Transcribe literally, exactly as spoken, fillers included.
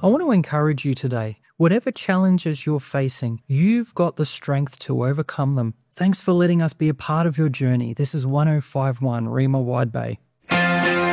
I want to encourage you today. Whatever challenges you're facing, you've got the strength to overcome them. Thanks for letting us be a part of your journey. This is one oh five point one Rima Wide Bay.